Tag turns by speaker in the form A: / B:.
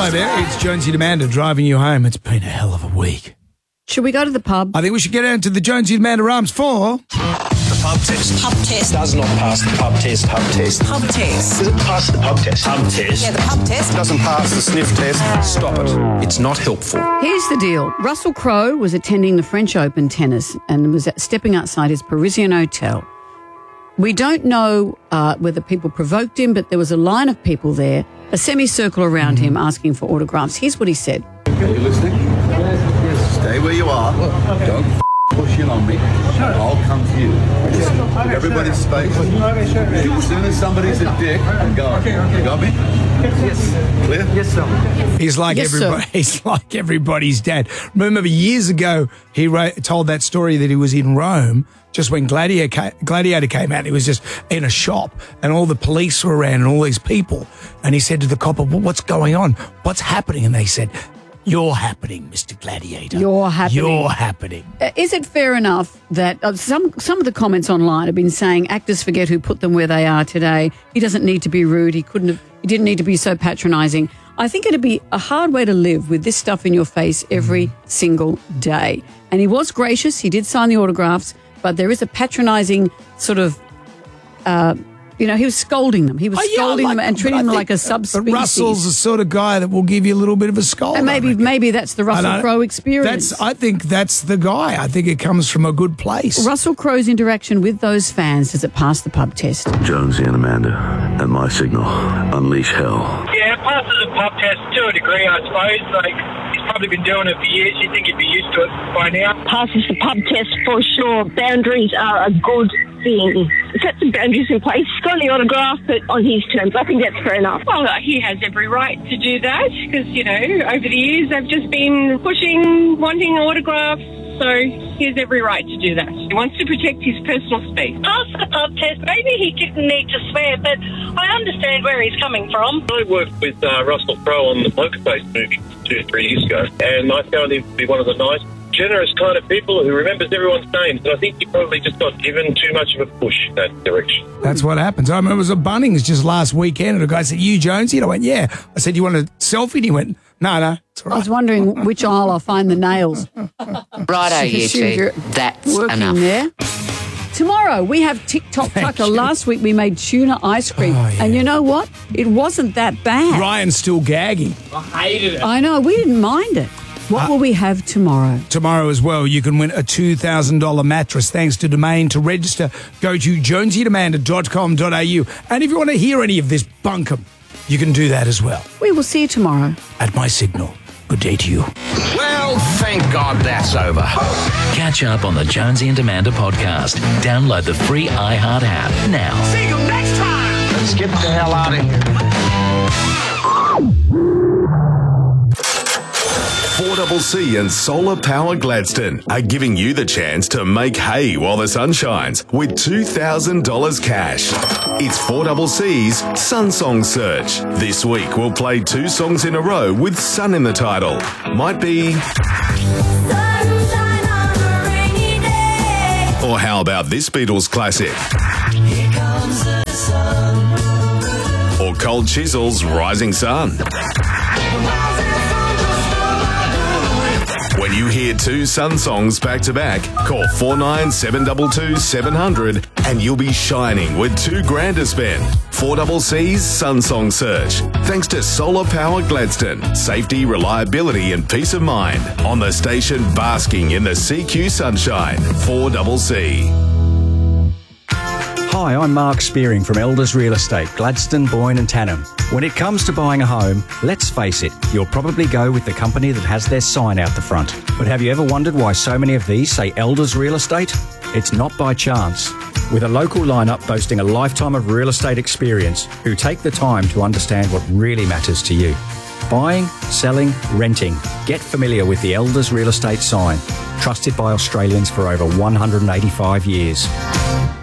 A: Hello there, it's Jonesy and Amanda driving you home. It's been a hell of a week.
B: Should we go to the pub?
A: I think we should get down to the Jonesy and Amanda Arms for...
C: The pub test.
D: Pub test.
C: Does not pass the pub test. Pub test.
D: Pub test.
C: Does it pass the pub test? Pub test.
D: Yeah, the pub test.
C: Doesn't pass the sniff test. Stop it. It's not helpful.
B: Here's the deal. Russell Crowe was attending the French Open tennis and was stepping outside his Parisian hotel. We don't know whether people provoked him, but there was a line of people there, a semicircle around him asking for autographs. Here's what he said.
E: Are you listening? Yes. Stay where you are. Don't push in on me. I'll come to you. Give everybody space. As soon as somebody's a dick, I'm going. You got me? Yes. Clear? Yes, sir.
A: He's like
B: Yes,
A: everybody.
B: sir.
A: He's like everybody's dad. Remember years ago, he told that story that he was in Rome just when Gladiator came out. He was just in a shop and all the police were around and all these people. And he said to the cop, well, what's going on? What's happening? And they said, you're happening, Mr. Gladiator.
B: You're happening.
A: You're happening.
B: Is it fair enough that some of the comments online have been saying actors forget who put them where they are today? He doesn't need to be rude. He didn't need to be so patronising. I think it'd be a hard way to live with this stuff in your face every single day. And he was gracious. He did sign the autographs, but there is a patronising sort of... he was scolding them. He was scolding them and treating them like a subspecies.
A: Russell's the sort of guy that will give you a little bit of a scold.
B: And maybe that's the Russell Crowe experience.
A: I think that's the guy. I think it comes from a good place.
B: Russell Crowe's interaction with those fans, does it pass the pub test?
F: Jonesy and Amanda, at my signal, unleash hell.
G: Yeah, it passes the pub test to a degree, I suppose. Like, he's probably been doing it for years. You'd think he'd be used to it by now.
H: Passes the pub test for sure. Boundaries are a good thing. Set some boundaries in place. Got the autograph, but on his terms. I think that's fair enough.
I: Well, he has every right to do that because, over the years they've just been pushing, wanting autographs. So he has every right to do that. He wants to protect his personal space.
J: Pass the pub test. Maybe he didn't need to swear, but I understand where he's coming from.
G: I worked with Russell Crowe on the Poker Face movie 2 or 3 years ago, and I found him to be one of the nice, generous kind of people who remembers everyone's names. And I think he probably just got given too much of a push in that direction.
A: That's what happens. I remember it was at Bunnings just last weekend, and a guy said, "You Jonesy?" And I went, "Yeah." I said, "You want a selfie?" And he went, No, it's all right.
B: I was wondering which aisle I'll find the nails.
K: Righto, you two. That's
B: working
K: enough.
B: There. Tomorrow we have TikTok Tucker. Last week we made tuna ice cream.
A: Oh, yeah.
B: And you know what? It wasn't that bad.
A: Ryan's still gagging.
G: I hated it.
B: I know. We didn't mind it. What will we have tomorrow?
A: Tomorrow as well, you can win a $2,000 mattress thanks to Domain. To register, go to jonesyandamanda.com.au. And if you want to hear any of this bunkum, you can do that as well.
B: We will see you tomorrow.
A: At my signal. Good day to you.
L: Well, thank God that's over.
M: Catch up on the Jonesy and Amanda podcast. Download the free iHeart app now.
L: See you next time. Let's get the hell out of here.
N: 4CC and Solar Power Gladstone are giving you the chance to make hay while the sun shines with $2,000 cash. It's 4CC's Sun Song Search. This week we'll play 2 songs in a row with sun in the title. Might be...
O: Sunshine on a rainy day.
N: Or how about this Beatles classic?
O: Here comes the sun.
N: Or Cold Chisel's Rising Sun. When you hear 2 Sun songs back to back, call 497222 700 and you'll be shining with $2,000 to spend. 4CC's Sun Song Search. Thanks to Solar Power Gladstone. Safety, reliability and peace of mind. On the station basking in the CQ sunshine. 4CC.
P: Hi, I'm Mark Spearing from Elders Real Estate, Gladstone, Boyne and Tannum. When it comes to buying a home, let's face it, you'll probably go with the company that has their sign out the front. But have you ever wondered why so many of these say Elders Real Estate? It's not by chance. With a local lineup boasting a lifetime of real estate experience who take the time to understand what really matters to you. Buying, selling, renting. Get familiar with the Elders Real Estate sign. Trusted by Australians for over 185 years.